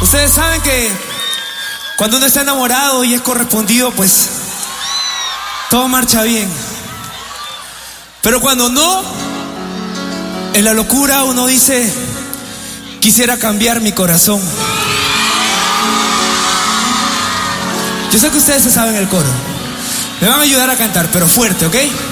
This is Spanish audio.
Ustedes saben que cuando uno está enamorado y es correspondido, pues todo marcha bien. Pero cuando no, en la locura uno dice, quisiera cambiar mi corazón. Yo sé que ustedes se saben el coro. Me van a ayudar a cantar, pero fuerte, ¿ok?